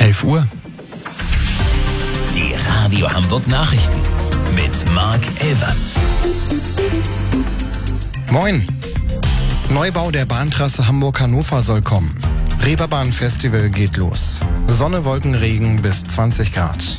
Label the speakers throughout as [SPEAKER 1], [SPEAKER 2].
[SPEAKER 1] 11 Uhr.
[SPEAKER 2] Die Radio Hamburg Nachrichten mit Marc Elvers.
[SPEAKER 3] Moin. Neubau der Bahntrasse Hamburg-Hannover soll kommen. Reeperbahn-Festival geht los. Sonne, Wolken, Regen bis 20 Grad.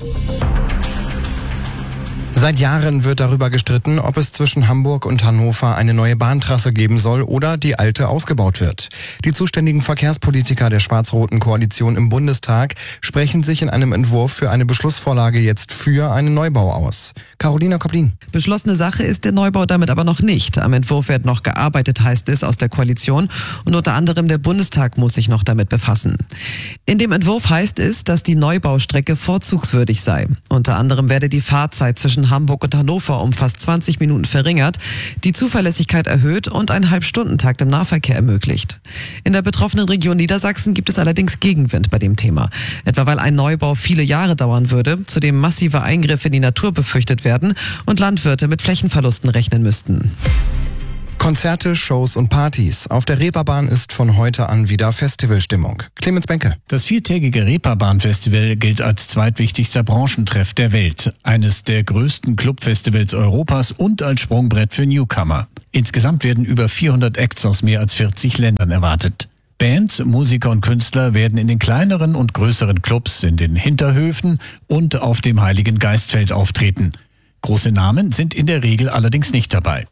[SPEAKER 3] Seit Jahren wird darüber gestritten, ob es zwischen Hamburg und Hannover eine neue Bahntrasse geben soll oder die alte ausgebaut wird. Die zuständigen Verkehrspolitiker der schwarz-roten Koalition im Bundestag sprechen sich in einem Entwurf für eine Beschlussvorlage jetzt für einen Neubau aus. Carolina Koplin.
[SPEAKER 4] Beschlossene Sache ist der Neubau damit aber noch nicht. Am Entwurf wird noch gearbeitet, heißt es aus der Koalition. Und unter anderem der Bundestag muss sich noch damit befassen. In dem Entwurf heißt es, dass die Neubaustrecke vorzugswürdig sei. Unter anderem werde die Fahrzeit zwischen Hamburg und Hannover um fast 20 Minuten verringert, die Zuverlässigkeit erhöht und ein Halbstundentakt im Nahverkehr ermöglicht. In der betroffenen Region Niedersachsen gibt es allerdings Gegenwind bei dem Thema. Etwa weil ein Neubau viele Jahre dauern würde, zudem massive Eingriffe in die Natur befürchtet werden und Landwirte mit Flächenverlusten rechnen müssten.
[SPEAKER 3] Konzerte, Shows und Partys. Auf der Reeperbahn ist von heute an wieder Festivalstimmung. Clemens Benke.
[SPEAKER 1] Das 4-tägige Reeperbahn-Festival gilt als zweitwichtigster Branchentreff der Welt, eines der größten Clubfestivals Europas und als Sprungbrett für Newcomer. Insgesamt werden über 400 Acts aus mehr als 40 Ländern erwartet. Bands, Musiker und Künstler werden in den kleineren und größeren Clubs, in den Hinterhöfen und auf dem Heiligen Geistfeld auftreten. Große Namen sind in der Regel allerdings nicht dabei.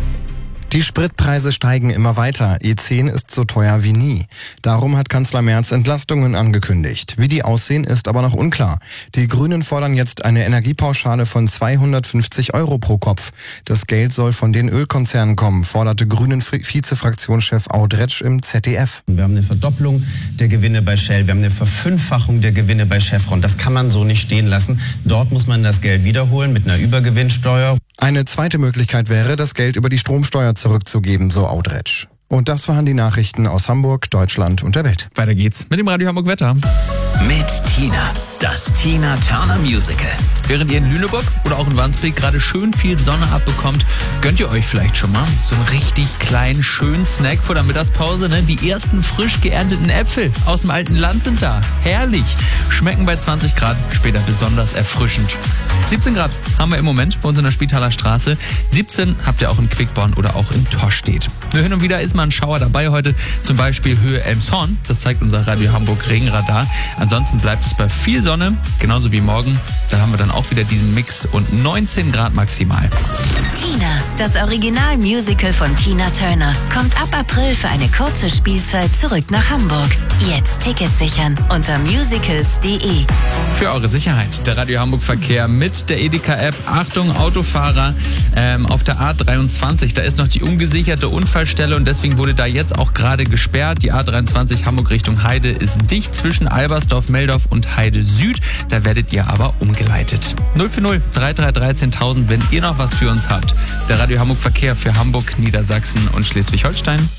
[SPEAKER 3] Die Spritpreise steigen immer weiter. E10 ist so teuer wie nie. Darum hat Kanzler Merz Entlastungen angekündigt. Wie die aussehen, ist aber noch unklar. Die Grünen fordern jetzt eine Energiepauschale von 250 € pro Kopf. Das Geld soll von den Ölkonzernen kommen, forderte Grünen Vizefraktionschef Audretsch im ZDF.
[SPEAKER 5] Wir haben eine Verdopplung der Gewinne bei Shell, wir haben eine Verfünffachung der Gewinne bei Chevron. Das kann man so nicht stehen lassen. Dort muss man das Geld wiederholen mit einer Übergewinnsteuer.
[SPEAKER 3] Eine zweite Möglichkeit wäre, das Geld über die Stromsteuer zurückzugeben, so Audretsch. Und das waren die Nachrichten aus Hamburg, Deutschland und der Welt.
[SPEAKER 6] Weiter geht's mit dem Radio Hamburg Wetter.
[SPEAKER 2] Mit Tina, das Tina Turner Musical.
[SPEAKER 6] Während ihr in Lüneburg oder auch in Wandsbek gerade schön viel Sonne abbekommt, gönnt ihr euch vielleicht schon mal so einen richtig kleinen, schönen Snack vor der Mittagspause. Ne? Die ersten frisch geernteten Äpfel aus dem alten Land sind da. Herrlich. Schmecken bei 20 Grad, später besonders erfrischend. 17 Grad haben wir im Moment bei uns in der Spitaler Straße. 17 habt ihr auch in Quickborn oder auch in Toschstedt. Nur hin und wieder ist mal ein Schauer dabei heute, zum Beispiel Höhe Elmshorn. Das zeigt unser Radio Hamburg Regenradar. Ansonsten bleibt es bei viel Sonne, genauso wie morgen. Da haben wir dann auch wieder diesen Mix und 19 Grad maximal.
[SPEAKER 7] Tina, das Original-Musical von Tina Turner, kommt ab April für eine kurze Spielzeit zurück nach Hamburg. Jetzt Tickets sichern unter musicals.de.
[SPEAKER 6] Für eure Sicherheit, der Radio Hamburg Verkehr mit der Edeka-App. Achtung, Autofahrer, auf der A23, da ist noch die ungesicherte Unfallstelle und deswegen wurde da jetzt auch gerade gesperrt. Die A23 Hamburg Richtung Heide ist dicht zwischen Albersdorf, Meldorf und Heide Süd. Da werdet ihr aber umgeleitet. 040 333 1000, wenn ihr noch was für uns habt. Der Radio Hamburg Verkehr für Hamburg, Niedersachsen und Schleswig-Holstein.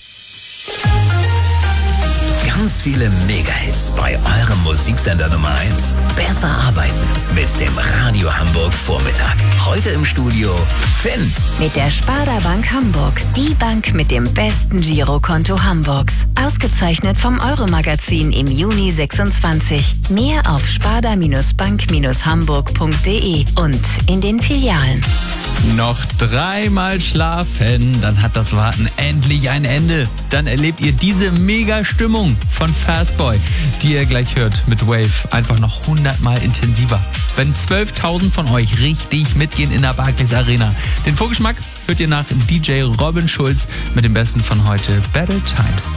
[SPEAKER 2] Ganz viele Mega-Hits bei eurem Musiksender Nummer 1. Besser arbeiten mit dem Radio Hamburg Vormittag. Heute im Studio Finn.
[SPEAKER 7] Mit der Sparda Bank Hamburg. Die Bank mit dem besten Girokonto Hamburgs. Ausgezeichnet vom Euro-Magazin im Juni 26. Mehr auf sparda-bank-hamburg.de und in den Filialen.
[SPEAKER 6] Noch 3-mal schlafen, dann hat das Warten endlich ein Ende. Dann erlebt ihr diese Mega-Stimmung von Fastboy, die ihr gleich hört mit Wave. Einfach noch 100-mal intensiver. Wenn 12.000 von euch richtig mitgehen in der Barclays Arena. Den Vorgeschmack hört ihr nach DJ Robin Schulz mit dem Besten von heute, Battle Times.